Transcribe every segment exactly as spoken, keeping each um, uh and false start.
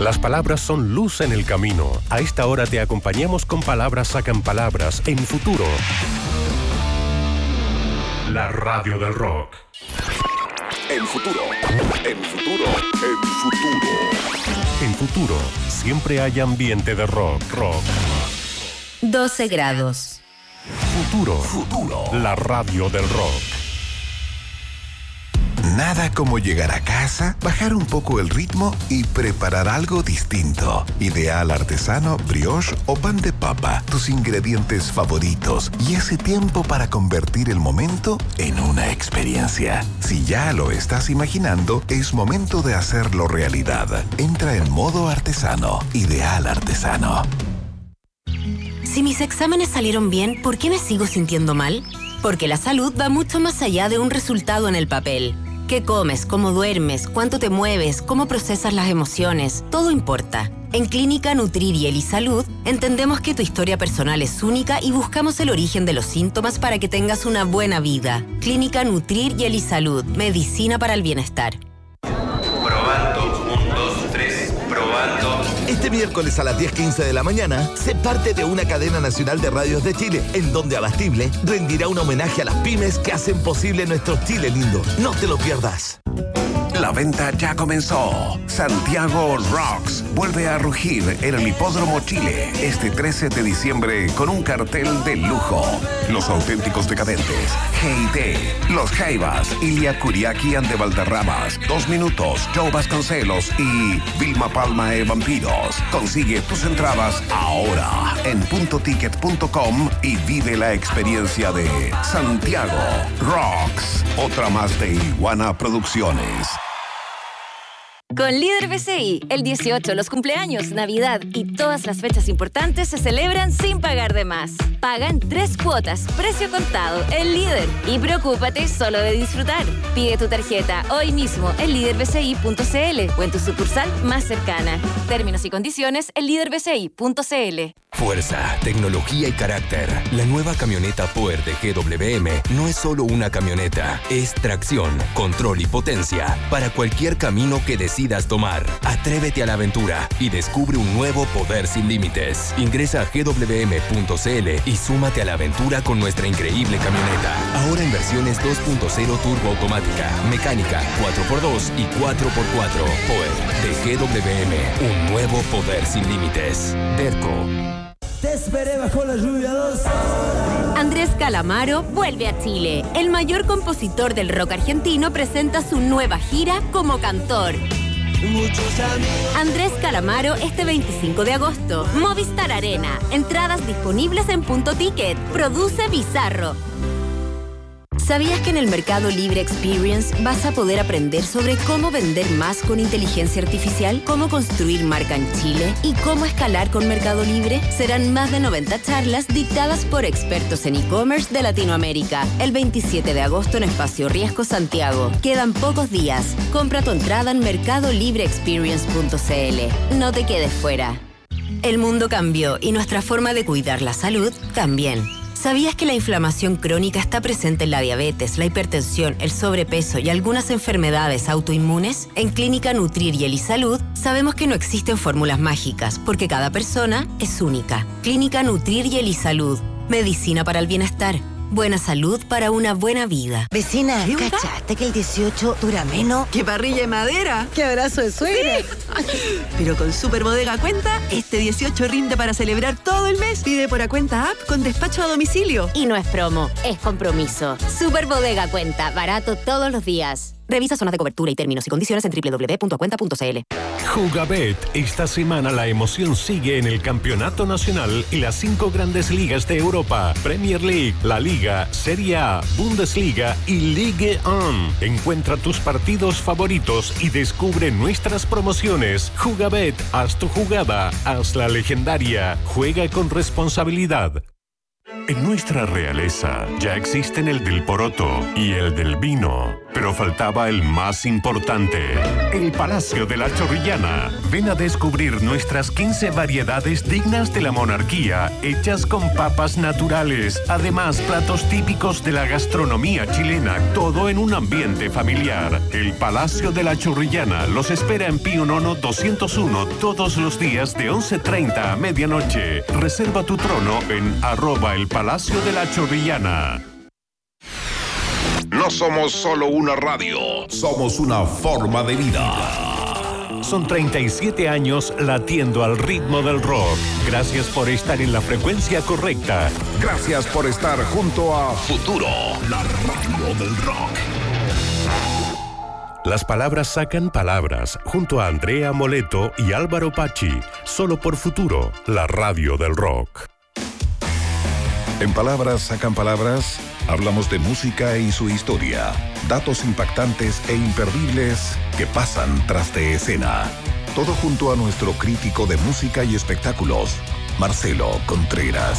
Las palabras son luz en el camino. A esta hora te acompañamos con Palabras Sacan Palabras en Futuro. La radio del rock. En Futuro, en Futuro, en Futuro. En Futuro, siempre hay ambiente de rock, rock. doce grados. Futuro, Futuro, la radio del rock. Nada como llegar a casa, bajar un poco el ritmo y preparar algo distinto. Ideal artesano, brioche o pan de papa, tus ingredientes favoritos y ese tiempo para convertir el momento en una experiencia. Si ya lo estás imaginando, es momento de hacerlo realidad. Entra en modo artesano. Ideal artesano. Si mis exámenes salieron bien, ¿por qué me sigo sintiendo mal? Porque la salud va mucho más allá de un resultado en el papel. ¿Qué comes? ¿Cómo duermes? ¿Cuánto te mueves? ¿Cómo procesas las emociones? Todo importa. En Clínica Nutrir y Elisalud entendemos que tu historia personal es única y buscamos el origen de los síntomas para que tengas una buena vida. Clínica Nutrir y Elisalud. Medicina para el bienestar. Probando, un, dos, tres, probando. Este miércoles a las diez quince de la mañana, sé parte de una cadena nacional de radios de Chile, en donde Abastible rendirá un homenaje a las pymes que hacen posible nuestro Chile lindo. No te lo pierdas. La venta ya comenzó. Santiago Rocks vuelve a rugir en el Hipódromo Chile este trece de diciembre con un cartel de lujo. Los auténticos decadentes, G I T, Los Jaivas, Ilia Kuriaki and de Valderramas, Dos Minutos, Joe Vasconcelos y Vilma Palma e Vampiros. Consigue tus entradas ahora en punto ticket punto com y vive la experiencia de Santiago Rocks. Otra más de Iguana Producciones. Con Líder B C I, el dieciocho, los cumpleaños, Navidad y todas las fechas importantes se celebran sin pagar de más. Paga en tres cuotas, precio contado, el Líder. Y preocúpate solo de disfrutar. Pide tu tarjeta hoy mismo en líder b c i punto c l o en tu sucursal más cercana. Términos y condiciones en líder b c i punto c l. Fuerza, tecnología y carácter. La nueva camioneta Power de G W M no es solo una camioneta, es tracción, control y potencia para cualquier camino que decidas tomar. Atrévete a la aventura y descubre un nuevo poder sin límites. Ingresa a g w m punto c l y súmate a la aventura con nuestra increíble camioneta. Ahora en versiones dos punto cero turbo automática, mecánica, cuatro por dos y cuatro por cuatro. Power de G W M, un nuevo poder sin límites. Derco. Te esperé bajo la lluvia dos. Andrés Calamaro vuelve a Chile. El mayor compositor del rock argentino presenta su nueva gira como cantor. Muchos amigos. Andrés Calamaro este veinticinco de agosto. Movistar Arena. Entradas disponibles en Punto Ticket. Produce Bizarro. ¿Sabías que en el Mercado Libre Experience vas a poder aprender sobre cómo vender más con inteligencia artificial, cómo construir marca en Chile y cómo escalar con Mercado Libre? Serán más de noventa charlas dictadas por expertos en e-commerce de Latinoamérica. El veintisiete de agosto en Espacio Riesgo, Santiago. Quedan pocos días. Compra tu entrada en mercado libre experience punto c l. No te quedes fuera. El mundo cambió y nuestra forma de cuidar la salud también. ¿Sabías que la inflamación crónica está presente en la diabetes, la hipertensión, el sobrepeso y algunas enfermedades autoinmunes? En Clínica Nutrir y Elisalud sabemos que no existen fórmulas mágicas porque cada persona es única. Clínica Nutrir y Elisalud. Medicina para el bienestar. Buena salud para una buena vida. Vecina, ¿cachaste que el dieciocho dura menos? ¡Qué parrilla de madera! ¡Qué abrazo de suegra! Sí. Pero con Super Bodega Cuenta, este dieciocho rinde para celebrar todo el mes. Pide por Cuenta App con despacho a domicilio. Y no es promo, es compromiso. Super Bodega Cuenta, barato todos los días. Revisa zonas de cobertura y términos y condiciones en doble u doble u doble u punto cuenta punto c l. Jugabet. Esta semana la emoción sigue en el Campeonato Nacional y las cinco grandes ligas de Europa. Premier League, La Liga, Serie A, Bundesliga y Ligue uno. Encuentra tus partidos favoritos y descubre nuestras promociones. Jugabet. Haz tu jugada. Haz la legendaria. Juega con responsabilidad. En nuestra realeza ya existen el del poroto y el del vino, pero faltaba el más importante, el Palacio de la Chorrillana. Ven a descubrir nuestras quince variedades dignas de la monarquía, hechas con papas naturales. Además, platos típicos de la gastronomía chilena, todo en un ambiente familiar. El Palacio de la Chorrillana los espera en Pío Nono doscientos uno todos los días de once treinta a medianoche. Reserva tu trono en arroba el Palacio de la Chorrillana. No somos solo una radio, somos una forma de vida. Son treinta y siete años latiendo al ritmo del rock. Gracias por estar en la frecuencia correcta. Gracias por estar junto a Futuro, la radio del rock. Las palabras sacan palabras, junto a Andrea Moleto y Álvaro Pachi, solo por Futuro, la radio del rock. En Palabras Sacan Palabras, hablamos de música y su historia, datos impactantes e imperdibles que pasan tras de escena. Todo junto a nuestro crítico de música y espectáculos, Marcelo Contreras.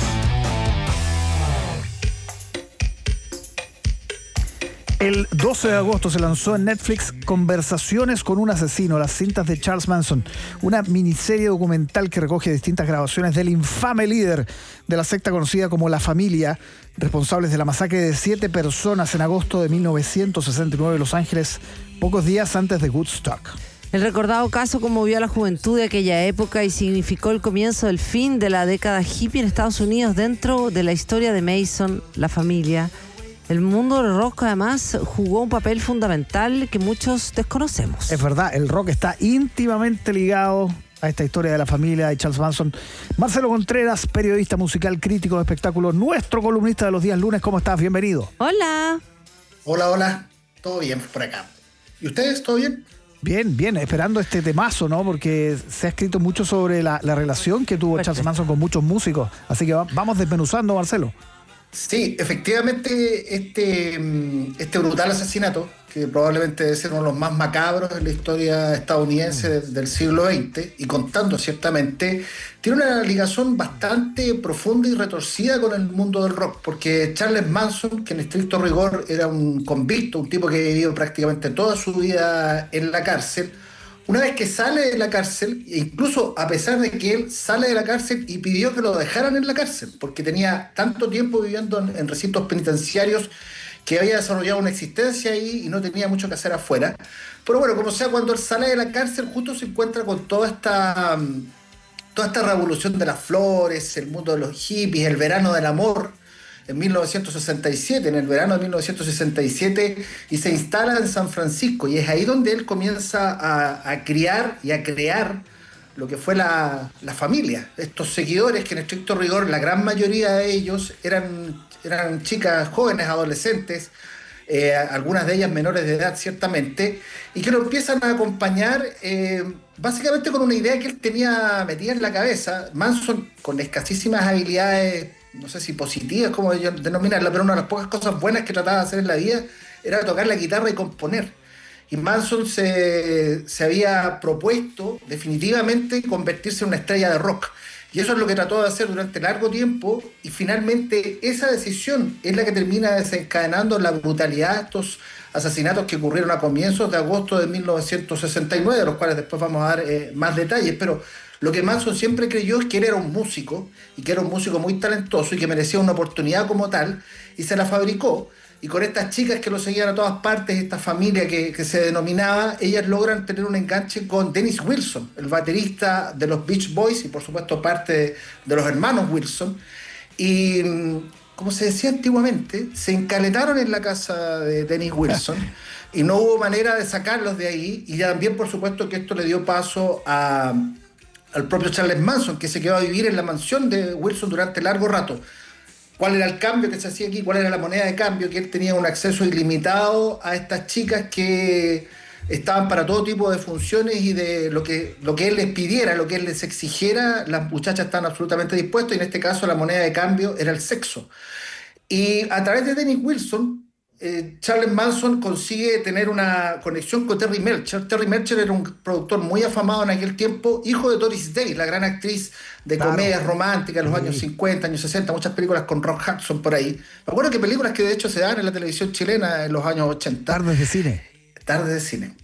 El doce de agosto se lanzó en Netflix Conversaciones con un asesino, las cintas de Charles Manson, una miniserie documental que recoge distintas grabaciones del infame líder de la secta conocida como La Familia, responsables de la masacre de siete personas en agosto de mil novecientos sesenta y nueve en Los Ángeles, pocos días antes de Woodstock. El recordado caso conmovió a la juventud de aquella época y significó el comienzo del fin de la década hippie en Estados Unidos dentro de la historia de Manson, La Familia. El mundo del rock además jugó un papel fundamental que muchos desconocemos. Es verdad, el rock está íntimamente ligado a esta historia de La Familia de Charles Manson. Marcelo Contreras, periodista musical, crítico de espectáculos, nuestro columnista de los días lunes. ¿Cómo estás? Bienvenido. Hola. Hola, hola. Todo bien por acá. ¿Y ustedes? ¿Todo bien? Bien, bien, esperando este temazo, ¿no? Porque se ha escrito mucho sobre la, la relación que tuvo Charles Manson con muchos músicos. Así que va, vamos desmenuzando, Marcelo. Sí, efectivamente, este, este brutal asesinato, que probablemente debe ser uno de los más macabros en la historia estadounidense del siglo veinte, y contando ciertamente, tiene una ligación bastante profunda y retorcida con el mundo del rock, porque Charles Manson, que en estricto rigor era un convicto, un tipo que había vivido prácticamente toda su vida en la cárcel, una vez que sale de la cárcel, e incluso a pesar de que él sale de la cárcel y pidió que lo dejaran en la cárcel, porque tenía tanto tiempo viviendo en, en recintos penitenciarios que había desarrollado una existencia ahí y no tenía mucho que hacer afuera. Pero bueno, como sea, cuando él sale de la cárcel, justo se encuentra con toda esta, toda esta revolución de las flores, el mundo de los hippies, el verano del amor, en mil novecientos sesenta y siete, en el verano de mil novecientos sesenta y siete, y se instala en San Francisco, y es ahí donde él comienza a, a criar y a crear lo que fue la, la familia. Estos seguidores, que en estricto rigor la gran mayoría de ellos eran, eran chicas jóvenes, adolescentes, eh, algunas de ellas menores de edad ciertamente, y que lo empiezan a acompañar eh, básicamente con una idea que él tenía metida en la cabeza. Manson, con escasísimas habilidades, no sé si positivas, como yo denominarla, pero una de las pocas cosas buenas que trataba de hacer en la vida era tocar la guitarra y componer. Y Manson se, se había propuesto definitivamente convertirse en una estrella de rock. Y eso es lo que trató de hacer durante largo tiempo, y finalmente esa decisión es la que termina desencadenando la brutalidad de estos asesinatos que ocurrieron a comienzos de agosto de mil novecientos sesenta y nueve, de los cuales después vamos a dar eh, más detalles, pero lo que Manson siempre creyó es que él era un músico, y que era un músico muy talentoso y que merecía una oportunidad como tal, y se la fabricó. Y con estas chicas que lo seguían a todas partes, esta familia que, que se denominaba, ellas logran tener un enganche con Dennis Wilson, el baterista de los Beach Boys y por supuesto parte de, de los hermanos Wilson. Y como se decía antiguamente, se encaletaron en la casa de Dennis Wilson y no hubo manera de sacarlos de ahí. Y también por supuesto que esto le dio paso a, al propio Charles Manson, que se quedó a vivir en la mansión de Wilson durante largo rato. ¿Cuál era el cambio que se hacía aquí? ¿Cuál era la moneda de cambio? Que él tenía un acceso ilimitado a estas chicas que estaban para todo tipo de funciones, y de lo que, lo que él les pidiera, lo que él les exigiera, las muchachas estaban absolutamente dispuestas, y en este caso la moneda de cambio era el sexo. Y a través de Dennis Wilson, eh, Charles Manson consigue tener una conexión con Terry Melcher. Terry Melcher era un productor muy afamado en aquel tiempo, hijo de Doris Day, la gran actriz de claro. comedias románticas en los sí. años cincuenta, años sesenta, muchas películas con Rock Hudson por ahí. Me acuerdo que películas que de hecho se dan en la televisión chilena en los años ochenta. Tardes de cine. Tardes de cine.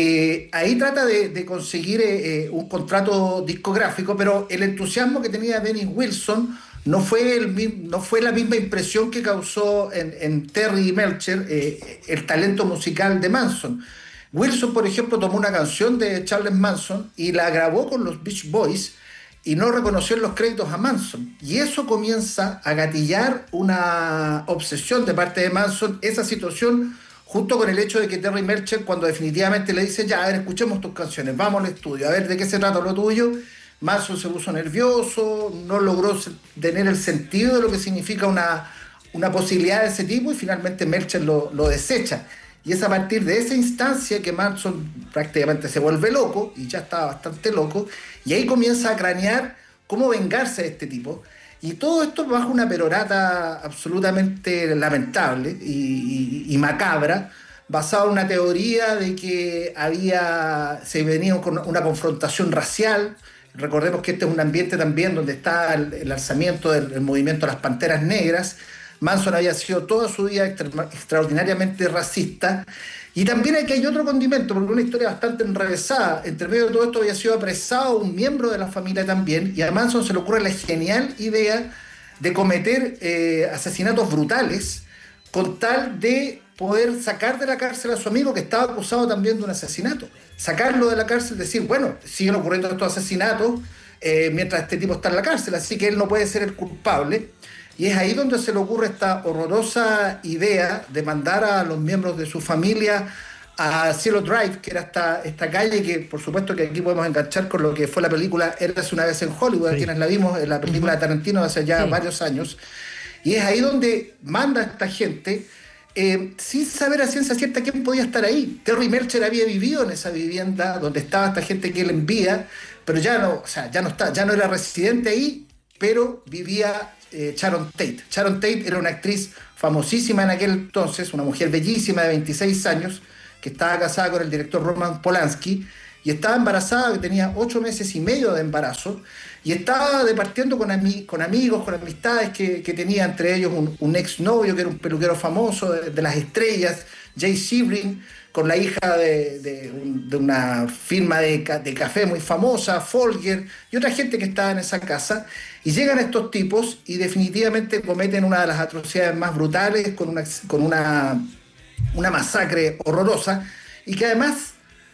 Y ahí trata de, de conseguir eh, un contrato discográfico, pero el entusiasmo que tenía Dennis Wilson no fue, el, no fue la misma impresión que causó en, en Terry Melcher eh, el talento musical de Manson. Wilson, por ejemplo, tomó una canción de Charles Manson y la grabó con los Beach Boys y no reconoció en los créditos a Manson. Y eso comienza a gatillar una obsesión de parte de Manson, esa situación, junto con el hecho de que Terry Melcher, cuando definitivamente le dice, ya, a ver, escuchemos tus canciones, vamos al estudio, a ver de qué se trata lo tuyo, Manson se puso nervioso, no logró tener el sentido de lo que significa una, una posibilidad de ese tipo y finalmente Melcher lo, lo desecha. Y es a partir de esa instancia que Manson prácticamente se vuelve loco, y ya estaba bastante loco, y ahí comienza a cranear cómo vengarse de este tipo. Y todo esto bajo una perorata absolutamente lamentable y, y, y macabra, basado en una teoría de que había se venía con una confrontación racial. Recordemos que este es un ambiente también donde está el, el alzamiento del el movimiento de las Panteras Negras. Manson había sido toda su vida extra, extraordinariamente racista. Y también aquí hay otro condimento, porque una historia bastante enrevesada. Entre medio de todo esto había sido apresado un miembro de la familia también, y a Manson se le ocurre la genial idea de cometer eh, asesinatos brutales con tal de poder sacar de la cárcel a su amigo que estaba acusado también de un asesinato. Sacarlo de la cárcel, decir, bueno, siguen ocurriendo estos asesinatos eh, mientras este tipo está en la cárcel, así que él no puede ser el culpable. Y es ahí donde se le ocurre esta horrorosa idea de mandar a los miembros de su familia a Cielo Drive, que era esta, esta calle que, por supuesto, que aquí podemos enganchar con lo que fue la película Érase una vez en Hollywood, sí. quienes la vimos en la película uh-huh. de Tarantino de hace ya sí. varios años. Y es ahí donde manda a esta gente eh, sin saber a ciencia cierta quién podía estar ahí. Terry Melcher había vivido en esa vivienda donde estaba esta gente que él envía, pero ya no, o sea, ya no está, ya no era residente ahí, pero vivía eh, Sharon Tate. Sharon Tate era una actriz famosísima en aquel entonces, una mujer bellísima de veintiséis años, que estaba casada con el director Roman Polanski, y estaba embarazada, que tenía ocho meses y medio de embarazo, y estaba departiendo con, ami con amigos, con amistades que, que tenía, entre ellos un, un exnovio que era un peluquero famoso de, de las estrellas, Jay Sebring, con la hija de, de, un, de una firma de, de café muy famosa, Folger, y otra gente que estaba en esa casa, y llegan estos tipos y definitivamente cometen una de las atrocidades más brutales, con una, con una, una masacre horrorosa, y que además...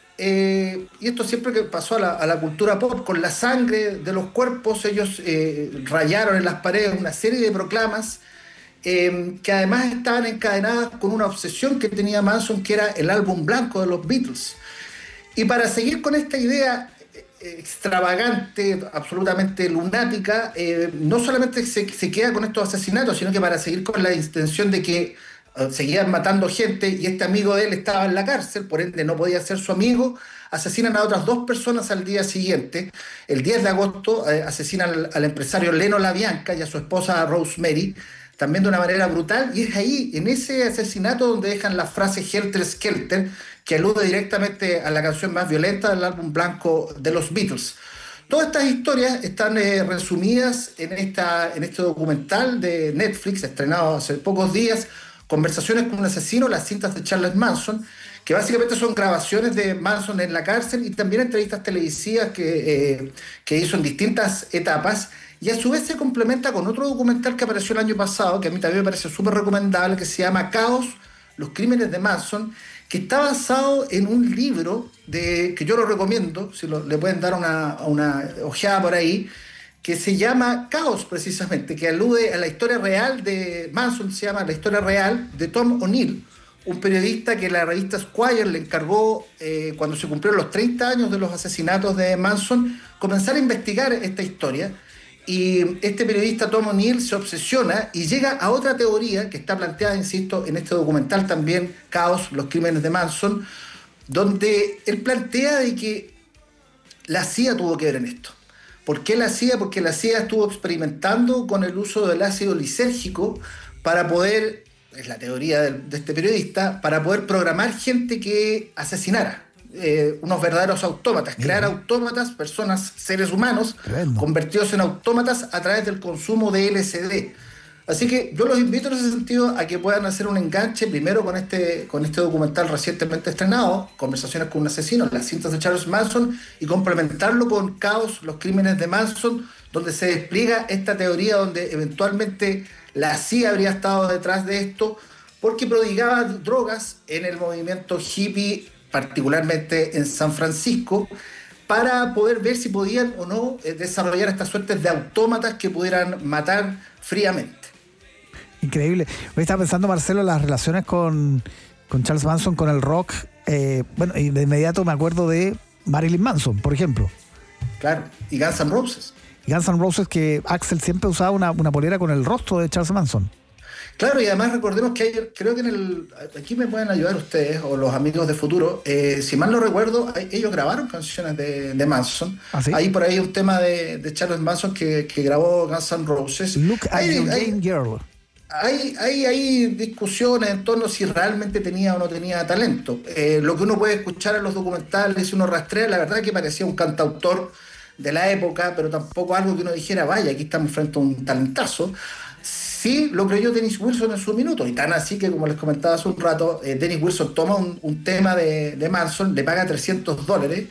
Eh, y esto siempre que pasó a la, a la cultura pop, con la sangre de los cuerpos, ellos eh, rayaron en las paredes una serie de proclamas eh, que además estaban encadenadas con una obsesión que tenía Manson, que era el álbum blanco de los Beatles. Y para seguir con esta idea extravagante, absolutamente lunática, eh, no solamente se, se queda con estos asesinatos, sino que para seguir con la intención de que seguían matando gente y este amigo de él estaba en la cárcel, por ende no podía ser su amigo, asesinan a otras dos personas al día siguiente. El diez de agosto eh, asesinan al, al empresario Leno LaBianca y a su esposa Rosemary, también de una manera brutal, y es ahí, en ese asesinato, donde dejan la frase Helter Skelter, que alude directamente a la canción más violenta del álbum blanco de los Beatles. Todas estas historias están eh, resumidas en, esta, en este documental de Netflix, estrenado hace pocos días, Conversaciones con un asesino, las cintas de Charles Manson, que básicamente son grabaciones de Manson en la cárcel y también entrevistas televisivas que, eh, que hizo en distintas etapas, y a su vez se complementa con otro documental que apareció el año pasado, que a mí también me parece súper recomendable, que se llama Caos, los crímenes de Manson, que está basado en un libro de, que yo lo recomiendo, si lo, le pueden dar una, una ojeada por ahí, que se llama Caos precisamente, que alude a la historia real de Manson, se llama La historia real de Tom O'Neill, un periodista que la revista Esquire le encargó, eh, cuando se cumplieron los treinta años de los asesinatos de Manson, comenzar a investigar esta historia. Y este periodista Tom O'Neill se obsesiona y llega a otra teoría que está planteada, insisto, en este documental también, Caos, los crímenes de Manson, donde él plantea de que la C I A tuvo que ver en esto. ¿Por qué la C I A? Porque la C I A estuvo experimentando con el uso del ácido lisérgico para poder es la teoría de, de este periodista, para poder programar gente que asesinara. Eh, unos verdaderos autómatas, crear autómatas, personas, seres humanos, Tremendo. convertidos en autómatas a través del consumo de L S D. Así que yo los invito en ese sentido a que puedan hacer un enganche primero con este, con este documental recientemente estrenado, Conversaciones con un asesino, las cintas de Charles Manson, y complementarlo con Caos, los crímenes de Manson, donde se despliega esta teoría donde eventualmente la C I A habría estado detrás de esto porque prodigaba drogas en el movimiento hippie, particularmente en San Francisco, para poder ver si podían o no desarrollar estas suertes de autómatas que pudieran matar fríamente. Increíble. Hoy estaba pensando, Marcelo, las relaciones con, con Charles Manson, con el rock. Eh, bueno, y de inmediato me acuerdo de Marilyn Manson, por ejemplo. Claro, y Guns N' Roses. Y Guns N' Roses, que Axl siempre usaba una, una polera con el rostro de Charles Manson. Claro, y además recordemos que hay, creo que en el... Aquí me pueden ayudar ustedes o los amigos de Futuro. Eh, si mal no recuerdo, hay, ellos grabaron canciones de, de Manson. ¿Ah, sí? Hay por ahí un tema de, de Charles Manson que, que grabó Guns N' Roses. Look at hay, your hay, game girl. Hay, hay, hay discusiones en torno a si realmente tenía o no tenía talento. Eh, lo que uno puede escuchar en los documentales, si uno rastrea, la verdad que parecía un cantautor de la época, pero tampoco algo que uno dijera, vaya, aquí estamos frente a un talentazo. Sí, lo creyó Dennis Wilson en su minuto, y tan así que, como les comentaba hace un rato, eh, Dennis Wilson toma un, un tema de, de Manson, le paga trescientos dólares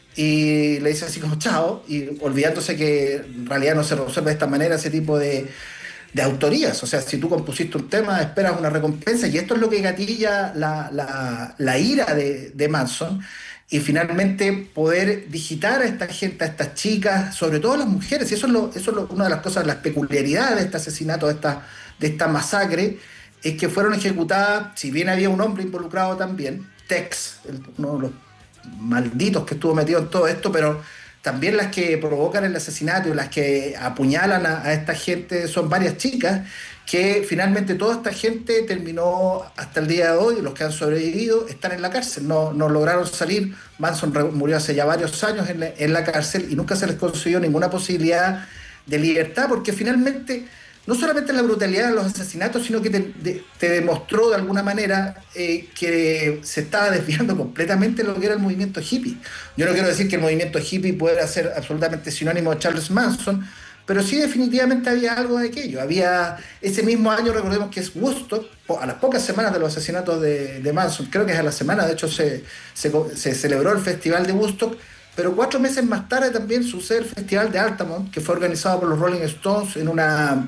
y le dice así como chao, y olvidándose que en realidad no se resuelve de esta manera ese tipo de, de autorías. O sea, si tú compusiste un tema, esperas una recompensa, y esto es lo que gatilla la, la, la ira de, de Manson. Y finalmente poder digitar a esta gente, a estas chicas, sobre todo a las mujeres. Y eso es, lo, eso es lo, una de las cosas, las peculiaridades de este asesinato, de esta, de esta masacre, es que fueron ejecutadas, si bien había un hombre involucrado también, Tex, el, uno de los malditos que estuvo metido en todo esto, pero también las que provocan el asesinato y las que apuñalan a, a esta gente son varias chicas, que finalmente toda esta gente terminó hasta el día de hoy, los que han sobrevivido están en la cárcel, no, no lograron salir. Manson murió hace ya varios años en la, en la cárcel y nunca se les consiguió ninguna posibilidad de libertad, porque finalmente no solamente la brutalidad de los asesinatos, sino que te, de, te demostró de alguna manera eh, que se estaba desviando completamente lo que era el movimiento hippie. Yo no quiero decir que el movimiento hippie pueda ser absolutamente sinónimo de Charles Manson, pero sí definitivamente había algo de aquello. Había ese mismo año, recordemos que es Woodstock, a las pocas semanas de los asesinatos de, de Manson, creo que es a la semana, de hecho se, se, se celebró el festival de Woodstock, pero cuatro meses más tarde también sucede el festival de Altamont, que fue organizado por los Rolling Stones en, una,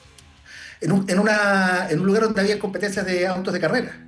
en, un, en, una, en un lugar donde había competencias de autos de carrera.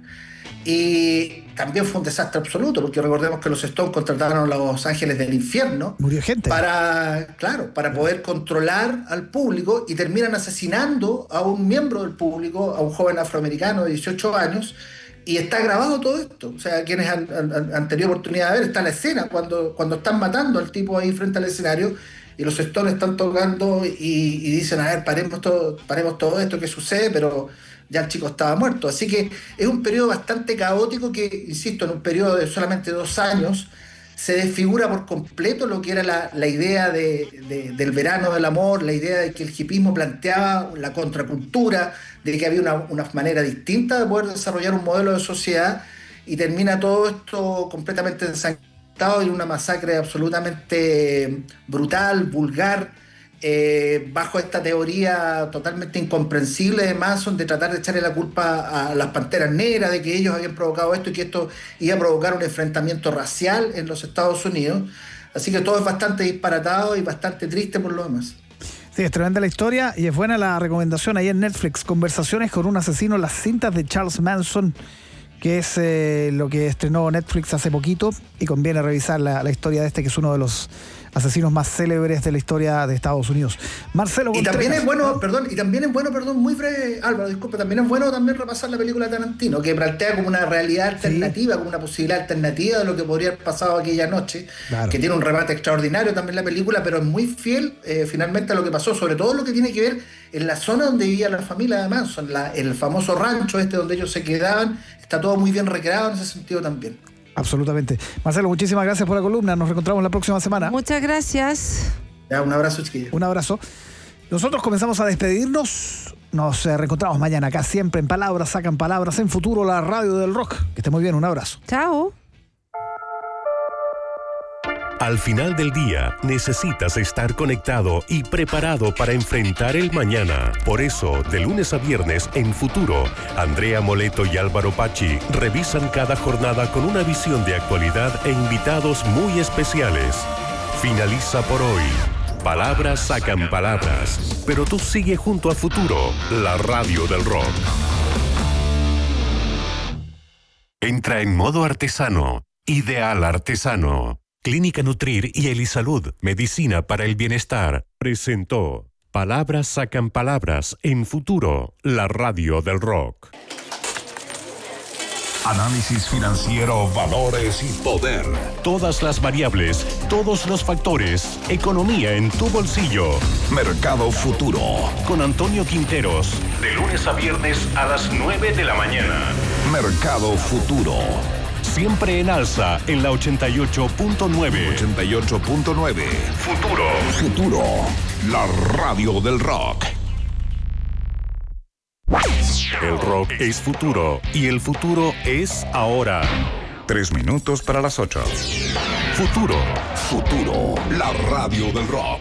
Y también fue un desastre absoluto, porque recordemos que los Stones contrataron a los Ángeles del Infierno. Murió gente. Para, claro, para poder controlar al público, y terminan asesinando a un miembro del público, a un joven afroamericano de dieciocho años, y está grabado todo esto. O sea, quienes han, han, han tenido oportunidad de ver, está la escena cuando, cuando están matando al tipo ahí frente al escenario, y los Stones están tocando y, y dicen, a ver, paremos todo, paremos todo esto que sucede, pero ya el chico estaba muerto. Así que es un periodo bastante caótico que, insisto, en un periodo de solamente dos años se desfigura por completo lo que era la, la idea de, de, del verano del amor, la idea de que el hipismo planteaba la contracultura, de que había una, una manera distinta de poder desarrollar un modelo de sociedad, y termina todo esto completamente ensangrentado en una masacre absolutamente brutal, vulgar, Eh, bajo esta teoría totalmente incomprensible de Manson de tratar de echarle la culpa a las Panteras Negras de que ellos habían provocado esto y que esto iba a provocar un enfrentamiento racial en los Estados Unidos. Así que todo es bastante disparatado y bastante triste por lo demás. Sí, es tremenda la historia y es buena la recomendación ahí en Netflix, Conversaciones con un asesino, las cintas de Charles Manson, que es eh, lo que estrenó Netflix hace poquito, y conviene revisar la, la historia de este, que es uno de los asesinos más célebres de la historia de Estados Unidos. Marcelo Contreras. Y también es bueno, perdón, y también es bueno, perdón, muy breve, Álvaro, disculpa, también es bueno también repasar la película de Tarantino, que plantea como una realidad alternativa, sí, como una posibilidad alternativa de lo que podría haber pasado aquella noche, claro, que tiene un remate extraordinario también la película, pero es muy fiel eh, finalmente a lo que pasó, sobre todo lo que tiene que ver en la zona donde vivía la familia de Manson, la, el famoso rancho este donde ellos se quedaban, está todo muy bien recreado en ese sentido también. Absolutamente. Marcelo, muchísimas gracias por la columna. Nos reencontramos la próxima semana. Muchas gracias. Ya, un abrazo, chiquillos. Un abrazo. Nosotros comenzamos a despedirnos Nos eh, reencontramos mañana acá siempre en Palabras Sacan Palabras, en Futuro, la radio del rock. Que esté muy bien, un abrazo. Chao. Al final del día, necesitas estar conectado y preparado para enfrentar el mañana. Por eso, de lunes a viernes en Futuro, Andrea Moleto y Álvaro Pachi revisan cada jornada con una visión de actualidad e invitados muy especiales. Finaliza por hoy. Palabras sacan palabras, pero tú sigue junto a Futuro, la radio del rock. Entra en modo artesano, Ideal Artesano. Clínica Nutrir y Elisalud, medicina para el bienestar, presentó Palabras sacan palabras en Futuro, la radio del rock. Análisis financiero, valores y poder. Todas las variables, todos los factores, economía en tu bolsillo. Mercado Futuro. Con Antonio Quinteros, de lunes a viernes a las nueve de la mañana. Mercado Futuro. Siempre en alza en la ochenta y ocho punto nueve. ochenta y ocho punto nueve. Futuro. Futuro, la radio del rock. El rock es futuro y el futuro es ahora. Tres minutos para las ocho. Futuro. Futuro, la radio del rock.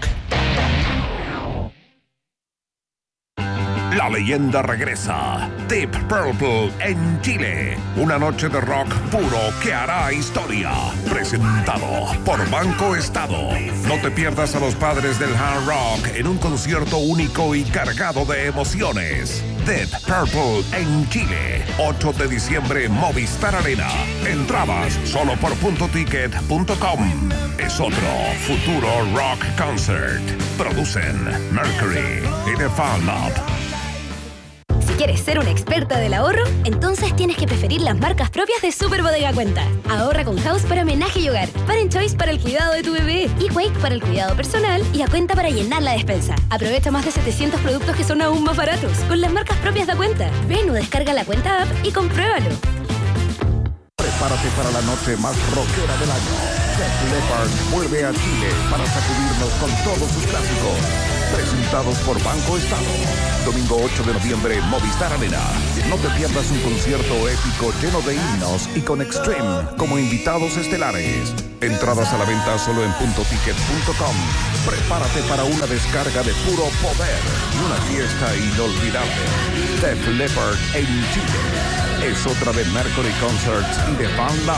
La leyenda regresa. Deep Purple en Chile. Una noche de rock puro que hará historia. Presentado por Banco Estado. No te pierdas a los padres del hard rock en un concierto único y cargado de emociones. Deep Purple en Chile. ocho de diciembre, Movistar Arena. Entradas solo por punto ticket punto com. Es otro Futuro Rock Concert. Producen Mercury y The Fan Lab. Si quieres ser una experta del ahorro, entonces tienes que preferir las marcas propias de Super Bodega Cuenta. Ahorra con House para homenaje y hogar, Parent Choice para el cuidado de tu bebé, y Wake para el cuidado personal y A Cuenta para llenar la despensa. Aprovecha más de setecientos productos que son aún más baratos con las marcas propias de Cuenta. Ven o descarga la Cuenta app y compruébalo. Prepárate para la noche más rockera del año. Def Leppard vuelve a Chile para sacudirnos con todos sus clásicos. Presentados por Banco Estado. Domingo ocho de noviembre, Movistar Arena. No te pierdas un concierto épico lleno de himnos y con Extreme como invitados estelares. Entradas a la venta solo en punto ticket punto com. Prepárate para una descarga de puro poder y una fiesta inolvidable. Def Leppard en Chile. Es otra de Mercury Concerts y de Fan Lab.